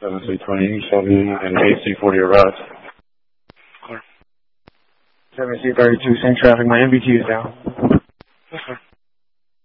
7320, 7 and AC40 arrived. Clear. 7C32, same traffic, my MBT is down.